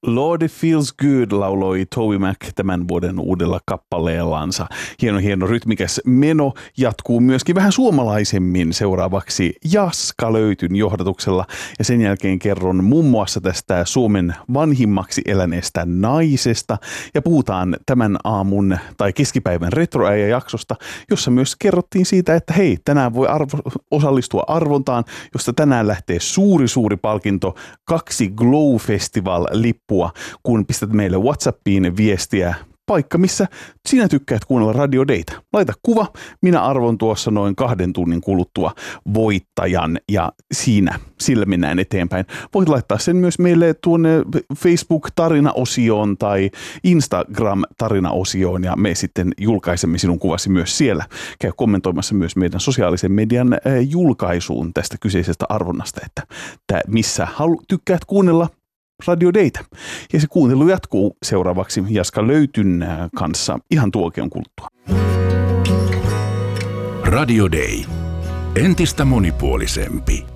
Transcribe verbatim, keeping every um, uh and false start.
Lord It Feels Good lauloi Toby Mac tämän vuoden uudella kappaleellansa. Hieno, hieno rytmikäs meno jatkuu myöskin vähän suomalaisemmin seuraavaksi Jaska löytyn johdatuksella. Ja sen jälkeen kerron muun muassa tästä Suomen vanhimmaksi eläneestä naisesta. Ja puhutaan tämän aamun tai keskipäivän retroäijä-jaksosta, jossa myös kerrottiin siitä, että hei, tänään voi arvo- osallistua arvontaan, josta tänään lähtee suuri suuri palkinto, kaksi Glow Festival-lippua, kun pistät meille WhatsAppiin viestiä paikka, missä sinä tykkäät kuunnella Radio Dayta. Laita kuva, minä arvon tuossa noin kahden tunnin kuluttua voittajan ja siinä, sillä mennään eteenpäin. Voit laittaa sen myös meille tuonne Facebook-tarina-osioon tai Instagram-tarina-osioon ja me sitten julkaisemme sinun kuvasi myös siellä. Käy kommentoimassa myös meidän sosiaalisen median julkaisuun tästä kyseisestä arvonnasta, että missä halu, tykkäät kuunnella Radio Dayta. Ja se kuuntelu jatkuu seuraavaksi Jaska Löytyn kanssa ihan tuokion kuluttua. Radio Day. Entistä monipuolisempi.